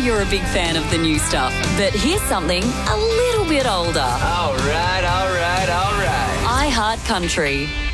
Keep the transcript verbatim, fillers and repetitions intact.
you're a big fan of the new stuff, but here's something a little bit older. All right, all right, all right. I Heart Country.